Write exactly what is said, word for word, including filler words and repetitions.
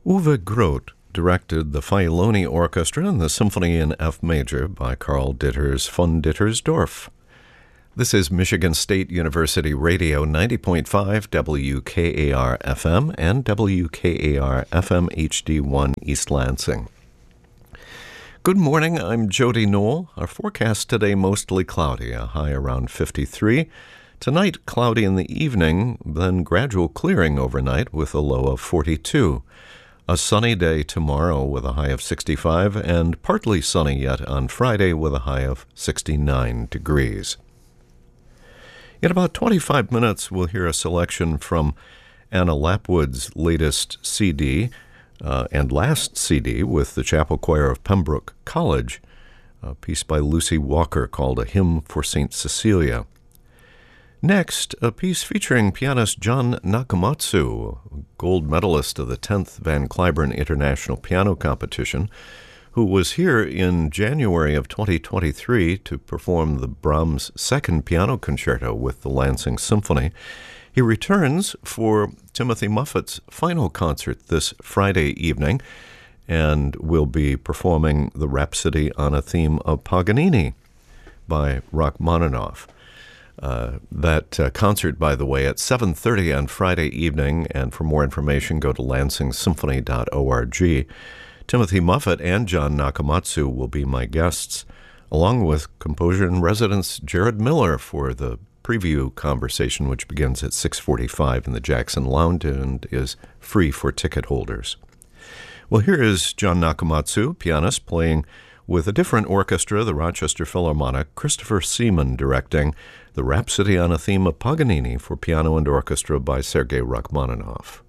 Uwe Groth directed the Failoni Orchestra and the Symphony in F major by Karl Ditters von Dittersdorf. This is Michigan State University Radio, ninety point five W K A R F M and W K A R F M H D one East Lansing. Good morning, I'm Jody Knoll. Our forecast today mostly cloudy, a high around fifty-three. Tonight, cloudy in the evening, then gradual clearing overnight with a low of forty-two. A sunny day tomorrow with a high of sixty-five, and partly sunny yet on Friday with a high of sixty-nine degrees. In about twenty-five minutes, we'll hear a selection from Anna Lapwood's latest C D uh, and last C D with the Chapel Choir of Pembroke College, a piece by Lucy Walker called A Hymn for Saint Cecilia. Next, a piece featuring pianist John Nakamatsu, gold medalist of the tenth Van Cliburn International Piano Competition, who was here in January of twenty twenty-three to perform the Brahms Second Piano Concerto with the Lansing Symphony. He returns for Timothy Moffat's final concert this Friday evening and will be performing the Rhapsody on a Theme of Paganini by Rachmaninoff. Uh, that uh, concert, by the way, at seven thirty on Friday evening, and for more information, go to lansing symphony dot org. Timothy Moffat and John Nakamatsu will be my guests, along with composer-in-residence Jared Miller for the preview conversation, which begins at six forty-five in the Jackson Lounge and is free for ticket holders. Well, here is John Nakamatsu, pianist, playing with a different orchestra, the Rochester Philharmonic, Christopher Seaman directing the Rhapsody on a Theme of Paganini for piano and orchestra by Sergei Rachmaninoff.